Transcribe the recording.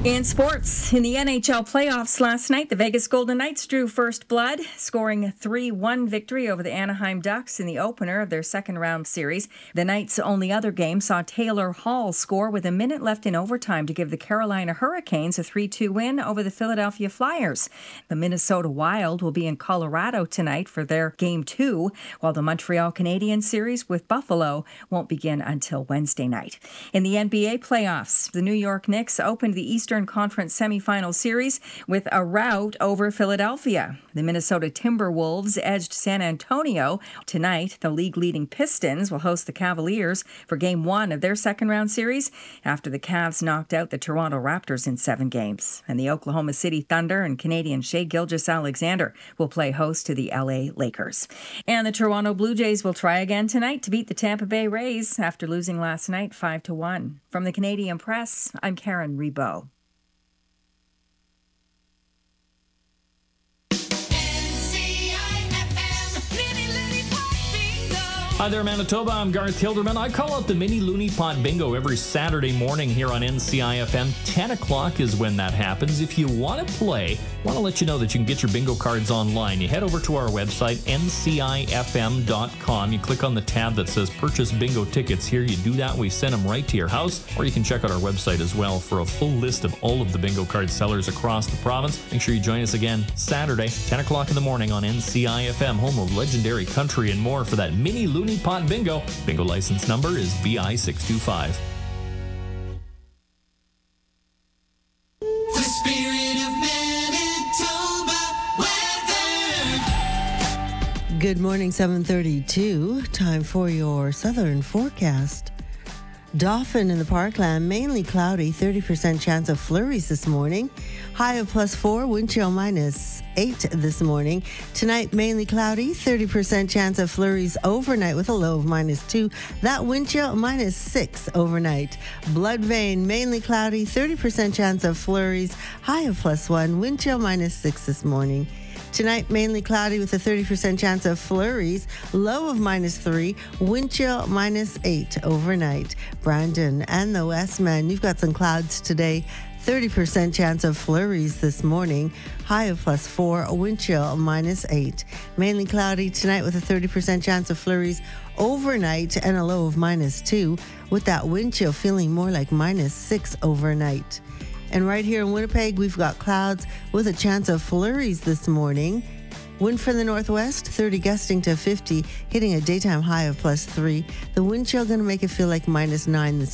In sports, in the NHL playoffs last night, the Vegas Golden Knights drew first blood, scoring a 3-1 victory over the Anaheim Ducks in the opener of their second-round series. The Knights' only other game saw Taylor Hall score with a minute left in overtime to give the Carolina Hurricanes a 3-2 win over the Philadelphia Flyers. The Minnesota Wild will be in Colorado tonight for their Game 2, while the Montreal Canadiens series with Buffalo won't begin until Wednesday night. In the NBA playoffs, the New York Knicks opened the Eastern Conference semifinal series with a rout over Philadelphia. The Minnesota Timberwolves edged San Antonio. Tonight, the league-leading Pistons will host the Cavaliers for Game 1 of their second-round series after the Cavs knocked out the Toronto Raptors in 7 games. And the Oklahoma City Thunder and Canadian Shai Gilgeous-Alexander will play host to the LA Lakers. And the Toronto Blue Jays will try again tonight to beat the Tampa Bay Rays after losing last night 5-1. From the Canadian Press, I'm Karen Rebo. Hi there, Manitoba. I'm Garth Hilderman. I call out the Mini Looney Pot Bingo every Saturday morning here on NCIFM. 10 o'clock is when that happens. If you want to play, I want to let you know that you can get your bingo cards online. You head over to our website, ncifm.com. You click on the tab that says Purchase Bingo Tickets. Here you do that. We send them right to your house. Or you can check out our website as well for a full list of all of the bingo card sellers across the province. Make sure you join us again Saturday, 10 o'clock in the morning on NCIFM, home of legendary country and more for that Mini Looney Pot Bingo. Bingo license number is BI625. The spirit of Manitoba weather. Good morning, 7:32. Time for your southern forecast. Dauphin in the Parkland, mainly cloudy, 30% chance of flurries this morning. High of +4, wind chill -8 this morning. Tonight, mainly cloudy, 30% chance of flurries overnight with a low of -2. That wind chill -6 overnight. Bloodvein, mainly cloudy, 30% chance of flurries, high of +1, wind chill -6 this morning. Tonight, mainly cloudy with a 30% chance of flurries, low of -3, wind chill -8 overnight. Brandon and the Westman, you've got some clouds today. 30% chance of flurries this morning, high of +4, wind chill -8. Mainly cloudy tonight with a 30% chance of flurries overnight and a low of -2, with that wind chill feeling more like -6 overnight. And right here in Winnipeg, we've got clouds with a chance of flurries this morning. Wind from the northwest, 30 gusting to 50, hitting a daytime high of +3. The wind chill going to make it feel like -9 this